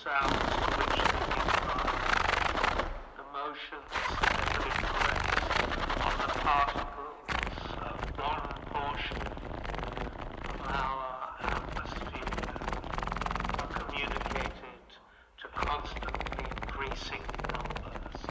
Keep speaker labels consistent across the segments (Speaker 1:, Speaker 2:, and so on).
Speaker 1: sounds to which they give the motions that impress on the particles of one portion of our atmosphere are communicated to constantly increasing numbers.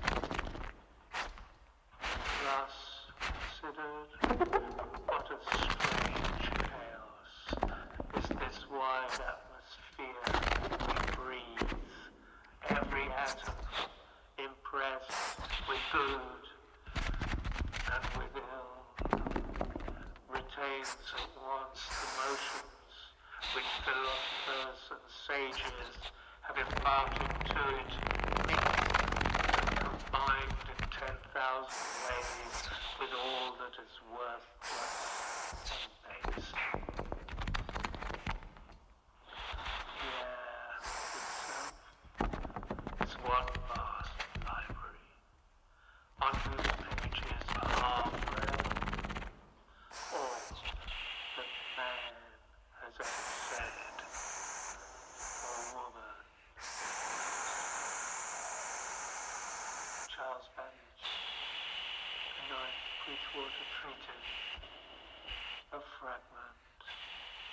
Speaker 1: Thus considered, what a strange chaos is this wide atmosphere we breathe, every atom impressed with good and with ill, retains at once the motions which philosophers and sages have imparted to it, mixed and combined in 10,000 ways with all that is worthless and base. It's one vast library, on whose pages are forever all that man has ever said, or woman. Charles Babbage, the 9th Bridgewater Treatise, a fragment.